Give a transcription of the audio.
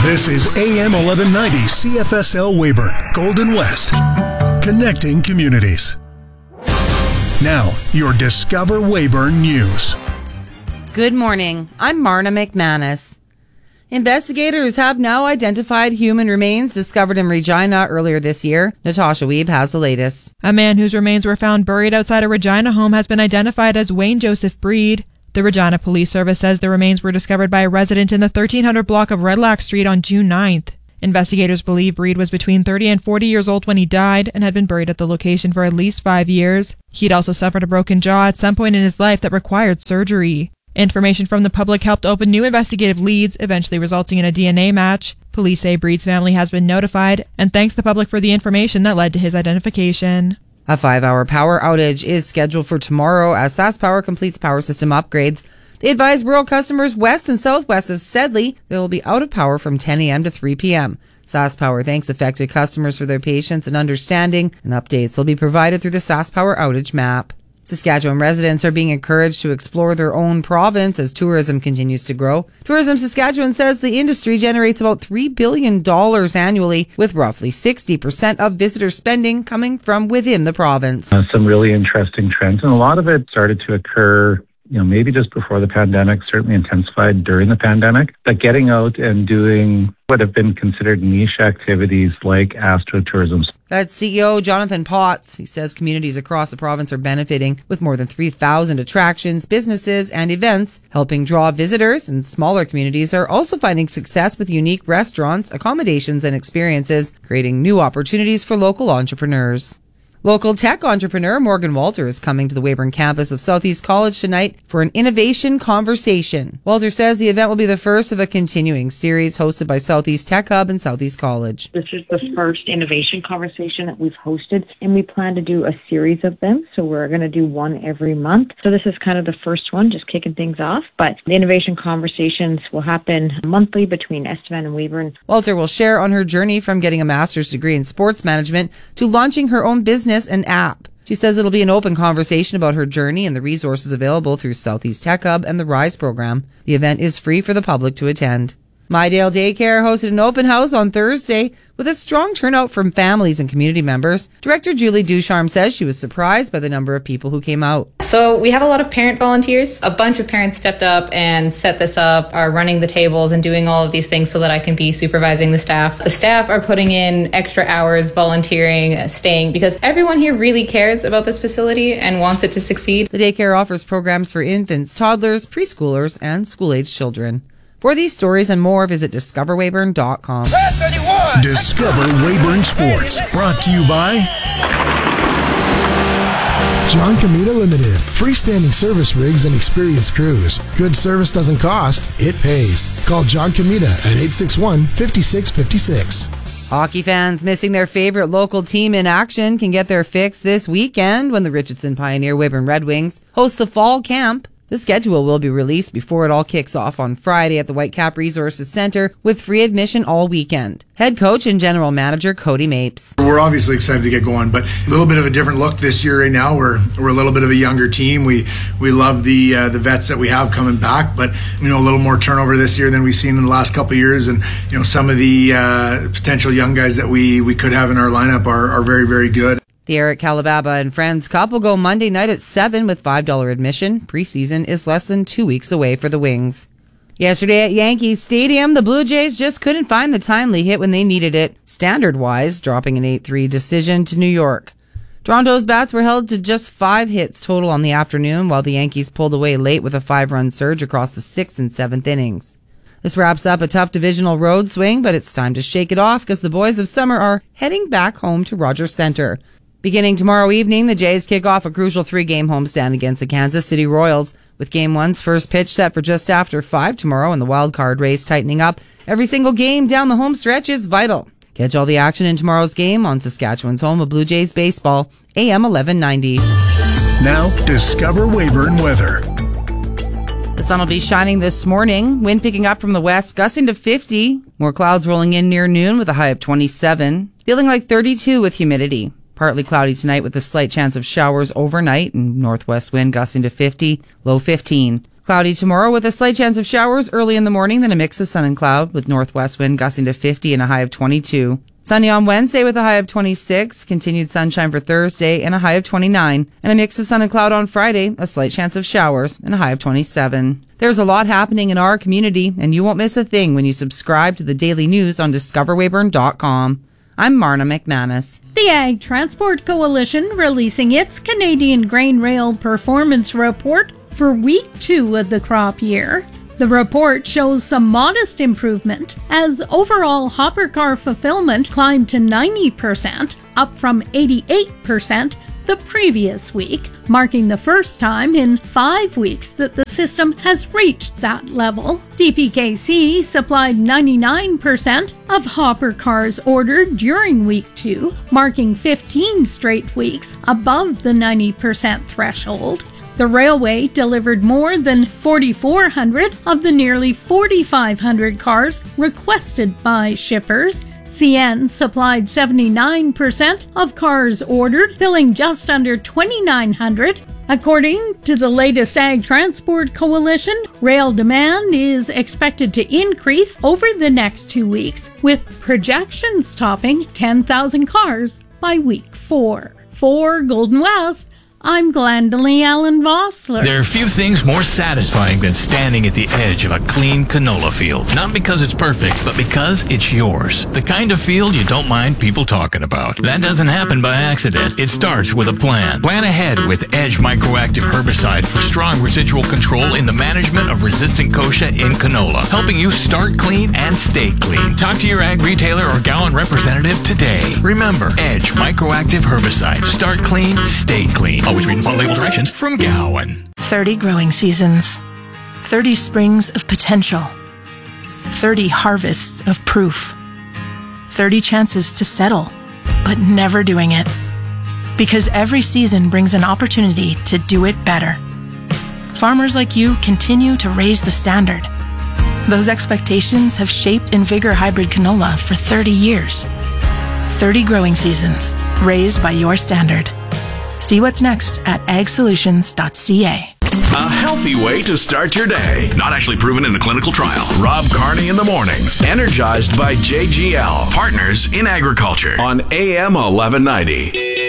This is AM 1190 CFSL Weyburn, Golden West, connecting communities. Now, your Discover Weyburn News. Good morning. I'm Marna McManus. Investigators have now identified human remains discovered in Regina earlier this year. Natasha Weeb has the latest. A man whose remains were found buried outside a Regina home has been identified as Wayne Joseph Breed. The Regina Police Service says the remains were discovered by a resident in the 1300 block of Redlock Street on June 9th. Investigators believe Breed was between 30 and 40 years old when he died and had been buried at the location for at least 5 years. He'd also suffered a broken jaw at some point in his life that required surgery. Information from the public helped open new investigative leads, eventually resulting in a DNA match. Police say Breed's family has been notified and thanks the public for the information that led to his identification. A 5-hour power outage is scheduled for tomorrow as SaskPower completes power system upgrades. They advise rural customers west and southwest of Sedley they will be out of power from 10 a.m. to 3 p.m. SaskPower thanks affected customers for their patience and understanding, and updates will be provided through the SaskPower outage map. Saskatchewan residents are being encouraged to explore their own province as tourism continues to grow. Tourism Saskatchewan says the industry generates about $3 billion annually, with roughly 60% of visitor spending coming from within the province. Some really interesting trends, and a lot of it started to occur maybe just before the pandemic, certainly intensified during the pandemic, but getting out and doing what have been considered niche activities like astrotourism. That's CEO Jonathan Potts. He says communities across the province are benefiting with more than 3,000 attractions, businesses, and events, helping draw visitors, and smaller communities are also finding success with unique restaurants, accommodations, and experiences, creating new opportunities for local entrepreneurs. Local tech entrepreneur Morgan Walter is coming to the Weyburn campus of Southeast College tonight for an innovation conversation. Walter says the event will be the first of a continuing series hosted by Southeast Tech Hub and Southeast College. This is the first innovation conversation that we've hosted, and we plan to do a series of them. So we're going to do one every month. So this is kind of the first one, just kicking things off. But the innovation conversations will happen monthly between Estevan and Weyburn. Walter will share on her journey from getting a master's degree in sports management to launching her own business and app. She says it'll be an open conversation about her journey and the resources available through Southeast Tech Hub and the RISE program. The event is free for the public to attend. Mydale Daycare hosted an open house on Thursday with a strong turnout from families and community members. Director Julie Ducharme says she was surprised by the number of people who came out. So we have a lot of parent volunteers. A bunch of parents stepped up and set this up, are running the tables and doing all of these things so that I can be supervising the staff. The staff are putting in extra hours, volunteering, staying, because everyone here really cares about this facility and wants it to succeed. The daycare offers programs for infants, toddlers, preschoolers, and school-age children. For these stories and more, visit discoverweyburn.com. Discover Weyburn Sports, brought to you by John Comita Limited. Freestanding service rigs and experienced crews. Good service doesn't cost, it pays. Call John Comita at 861-5656. Hockey fans missing their favorite local team in action can get their fix this weekend when the Richardson Pioneer Weyburn Red Wings host the fall camp. The schedule will be released before it all kicks off on Friday at the Whitecap Resources Center with free admission all weekend. Head coach and general manager Cody Mapes. We're obviously excited to get going, but a little bit of a different look this year right now. We're a little bit of a younger team. We love the vets that we have coming back, but a little more turnover this year than we've seen in the last couple of years, and some of the potential young guys that we could have in our lineup are very, very good. The Eric Calababa and Friends Cup will go Monday night at 7 with $5 admission. Preseason is less than 2 weeks away for the Wings. Yesterday at Yankee Stadium, the Blue Jays just couldn't find the timely hit when they needed it, standard-wise, dropping an 8-3 decision to New York. Toronto's bats were held to just 5 hits total on the afternoon, while the Yankees pulled away late with a 5-run surge across the 6th and 7th innings. This wraps up a tough divisional road swing, but it's time to shake it off because the boys of summer are heading back home to Rogers Centre. Beginning tomorrow evening, the Jays kick off a crucial 3-game homestand against the Kansas City Royals, with Game 1's first pitch set for just after 5 tomorrow and the wild card race tightening up. Every single game down the home stretch is vital. Catch all the action in tomorrow's game on Saskatchewan's home of Blue Jays baseball, AM 1190. Now, Discover Weyburn weather. The sun will be shining this morning. Wind picking up from the west, gusting to 50. More clouds rolling in near noon with a high of 27. Feeling like 32 with humidity. Partly cloudy tonight with a slight chance of showers overnight and northwest wind gusting to 50, low 15. Cloudy tomorrow with a slight chance of showers early in the morning, then a mix of sun and cloud with northwest wind gusting to 50 and a high of 22. Sunny on Wednesday with a high of 26, continued sunshine for Thursday and a high of 29, and a mix of sun and cloud on Friday, a slight chance of showers and a high of 27. There's a lot happening in our community, and you won't miss a thing when you subscribe to the daily news on discoverweyburn.com. I'm Marna McManus. The Ag Transport Coalition releasing its Canadian Grain Rail Performance Report for week 2 of the crop year. The report shows some modest improvement as overall hopper car fulfillment climbed to 90%, up from 88% the previous week, marking the first time in 5 weeks that the system has reached that level. CPKC supplied 99% of hopper cars ordered during week 2, marking 15 straight weeks above the 90% threshold. The railway delivered more than 4,400 of the nearly 4,500 cars requested by shippers. CN supplied 79% of cars ordered, filling just under 2,900. According to the latest Ag Transport Coalition, rail demand is expected to increase over the next 2 weeks, with projections topping 10,000 cars by week 4. For Golden West, I'm Glendalee Allen Vossler. There are few things more satisfying than standing at the edge of a clean canola field. Not because it's perfect, but because it's yours. The kind of field you don't mind people talking about. That doesn't happen by accident. It starts with a plan. Plan ahead with Edge Microactive Herbicide for strong residual control in the management of resistant kochia in canola, helping you start clean and stay clean. Talk to your ag retailer or Gowan representative today. Remember, Edge Microactive Herbicide. Start clean, stay clean. Always read and follow label directions from Gowan. 30 growing seasons. 30 springs of potential. 30 harvests of proof. 30 chances to settle, but never doing it. Because every season brings an opportunity to do it better. Farmers like you continue to raise the standard. Those expectations have shaped Invigor Hybrid Canola for 30 years. 30 growing seasons, raised by your standard. See what's next at agsolutions.ca. A healthy way to start your day. Not actually proven in a clinical trial. Rob Carney in the morning. Energized by JGL. Partners in Agriculture. On AM 1190.